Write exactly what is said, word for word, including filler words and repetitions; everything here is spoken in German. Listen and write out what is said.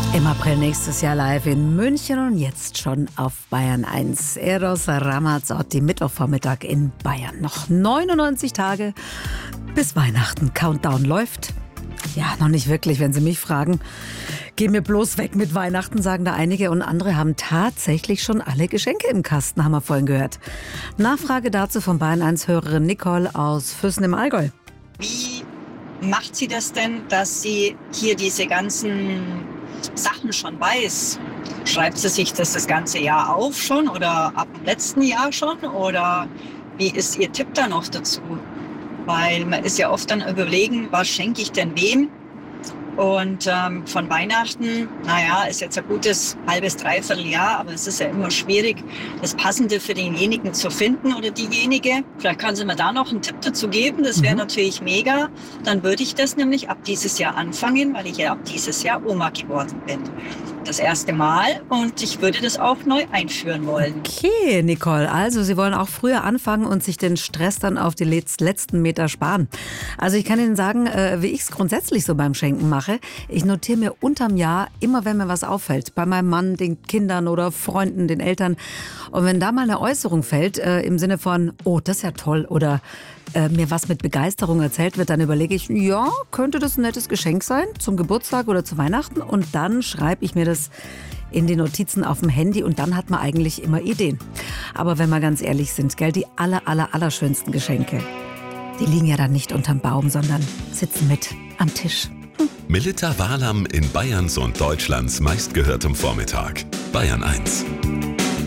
Im April nächstes Jahr live in München und jetzt schon auf Bayern eins. Eros Ramazzotti, Mittwochvormittag in Bayern. Noch neunundneunzig Tage bis Weihnachten. Countdown läuft. Ja, noch nicht wirklich, wenn Sie mich fragen. Geh mir bloß weg mit Weihnachten, sagen da einige. Und andere haben tatsächlich schon alle Geschenke im Kasten, haben wir vorhin gehört. Nachfrage dazu von Bayern eins Hörerin Nicole aus Füssen im Allgäu. Wie macht sie das denn, dass sie hier diese ganzen Sachen schon weiß? Schreibt sie sich das das ganze Jahr auf schon oder ab dem letzten Jahr schon? Oder wie ist ihr Tipp da noch dazu? Weil man ist ja oft dann überlegen, was schenke ich denn wem? Und ähm, von Weihnachten, naja, ist jetzt ein gutes halbes, dreiviertel Jahr, aber es ist ja immer schwierig, das Passende für denjenigen zu finden oder diejenige. Vielleicht kann sie mir da noch einen Tipp dazu geben, das wäre mhm. natürlich mega. Dann würde ich das nämlich ab dieses Jahr anfangen, weil ich ja ab dieses Jahr Oma geworden bin. Das erste Mal und ich würde das auch neu einführen wollen. Okay, Nicole, also Sie wollen auch früher anfangen und sich den Stress dann auf die letzten Meter sparen. Also ich kann Ihnen sagen, wie ich es grundsätzlich so beim Schenken mache. Ich notiere mir unterm Jahr immer, wenn mir was auffällt, bei meinem Mann, den Kindern oder Freunden, den Eltern. Und wenn da mal eine Äußerung fällt, äh, im Sinne von, oh, das ist ja toll oder äh, mir was mit Begeisterung erzählt wird, dann überlege ich, ja, könnte das ein nettes Geschenk sein zum Geburtstag oder zu Weihnachten? Und dann schreibe ich mir das in die Notizen auf dem Handy und dann hat man eigentlich immer Ideen. Aber wenn wir ganz ehrlich sind, gell, die aller, aller, aller schönsten Geschenke, die liegen ja dann nicht unterm Baum, sondern sitzen mit am Tisch. Hm. Melitta Wahlam in Bayerns und Deutschlands meistgehörtem Vormittag. Bayern eins.